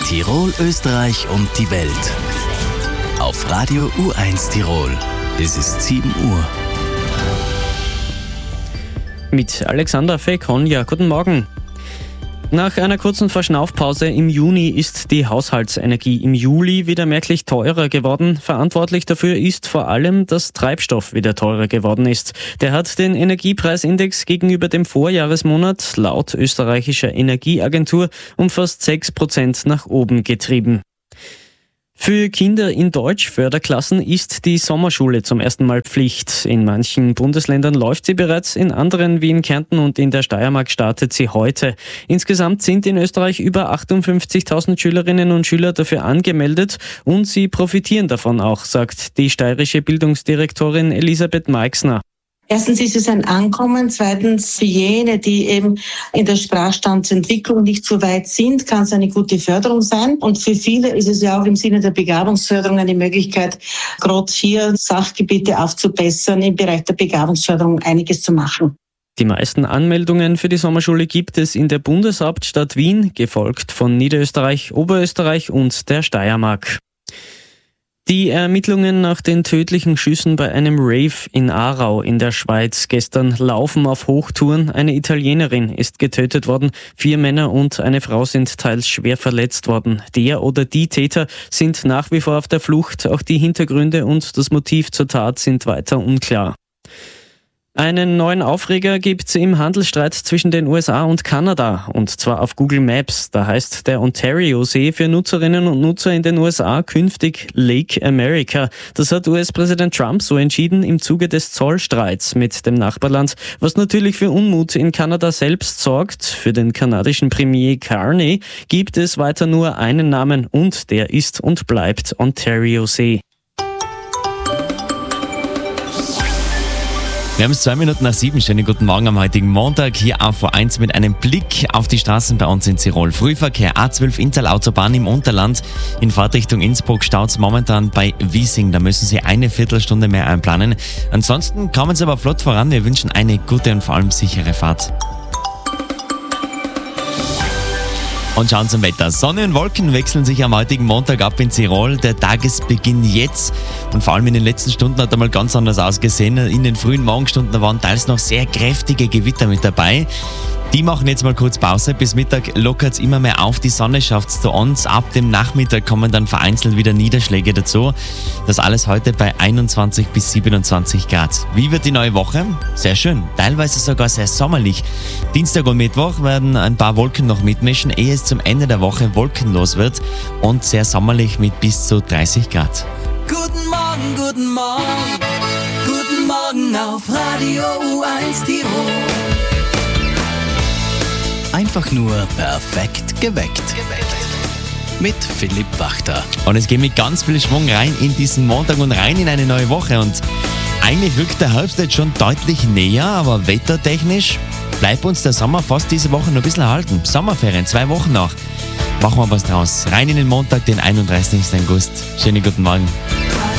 Tirol, Österreich und die Welt. Auf Radio U1 Tirol. Es ist 7 Uhr. Mit Alexander Fekon, guten Morgen. Nach einer kurzen Verschnaufpause im Juni ist die Haushaltsenergie im Juli wieder merklich teurer geworden. Verantwortlich dafür ist vor allem, dass Treibstoff wieder teurer geworden ist. Der hat den Energiepreisindex gegenüber dem Vorjahresmonat laut österreichischer Energieagentur um fast 6% nach oben getrieben. Für Kinder in Deutschförderklassen ist die Sommerschule zum ersten Mal Pflicht. In manchen Bundesländern läuft sie bereits, in anderen wie in Kärnten und in der Steiermark startet sie heute. Insgesamt sind in Österreich über 58.000 Schülerinnen und Schüler dafür angemeldet und sie profitieren davon auch, sagt die steirische Bildungsdirektorin Elisabeth Meixner. Erstens ist es ein Ankommen, zweitens für jene, die eben in der Sprachstandsentwicklung nicht so weit sind, kann es eine gute Förderung sein. Und für viele ist es ja auch im Sinne der Begabungsförderung eine Möglichkeit, gerade hier Sachgebiete aufzubessern, im Bereich der Begabungsförderung einiges zu machen. Die meisten Anmeldungen für die Sommerschule gibt es in der Bundeshauptstadt Wien, gefolgt von Niederösterreich, Oberösterreich und der Steiermark. Die Ermittlungen nach den tödlichen Schüssen bei einem Rave in Aarau in der Schweiz gestern laufen auf Hochtouren. Eine Italienerin ist getötet worden, 4 Männer und eine Frau sind teils schwer verletzt worden. Der oder die Täter sind nach wie vor auf der Flucht. Auch die Hintergründe und das Motiv zur Tat sind weiter unklar. Einen neuen Aufreger gibt's im Handelsstreit zwischen den USA und Kanada, und zwar auf Google Maps. Da heißt der Ontario-See für Nutzerinnen und Nutzer in den USA künftig Lake America. Das hat US-Präsident Trump so entschieden im Zuge des Zollstreits mit dem Nachbarland, was natürlich für Unmut in Kanada selbst sorgt. Für den kanadischen Premier Carney gibt es weiter nur einen Namen und der ist und bleibt Ontario-See. Wir haben es 2 Minuten nach 7. Schönen guten Morgen am heutigen Montag. Hier auf V1 mit einem Blick auf die Straßen bei uns in Tirol. Frühverkehr, A12 Inntal-Autobahn im Unterland. In Fahrtrichtung Innsbruck staut's momentan bei Wiesing. Da müssen Sie eine Viertelstunde mehr einplanen. Ansonsten kommen Sie aber flott voran. Wir wünschen eine gute und vor allem sichere Fahrt. Und schauen zum Wetter. Sonne und Wolken wechseln sich am heutigen Montag ab in Tirol. Der Tagesbeginn jetzt und vor allem in den letzten Stunden hat er mal ganz anders ausgesehen. In den frühen Morgenstunden waren teils noch sehr kräftige Gewitter mit dabei. Die machen jetzt mal kurz Pause. Bis Mittag lockert es immer mehr auf. Die Sonne schafft es zu uns. Ab dem Nachmittag kommen dann vereinzelt wieder Niederschläge dazu. Das alles heute bei 21 bis 27 Grad. Wie wird die neue Woche? Sehr schön. Teilweise sogar sehr sommerlich. Dienstag und Mittwoch werden ein paar Wolken noch mitmischen, ehe es zum Ende der Woche wolkenlos wird und sehr sommerlich mit bis zu 30 Grad. Guten Morgen, guten Morgen. Guten Morgen auf Radio U1 Tirol. Einfach nur perfekt geweckt. Mit Philipp Wachter. Und es geht mit ganz viel Schwung rein in diesen Montag und rein in eine neue Woche. Und eigentlich rückt der Herbst jetzt schon deutlich näher, aber wettertechnisch bleibt uns der Sommer fast diese Woche noch ein bisschen erhalten. Sommerferien, 2 Wochen noch. Machen wir was draus. Rein in den Montag, den 31. August. Schönen guten Morgen.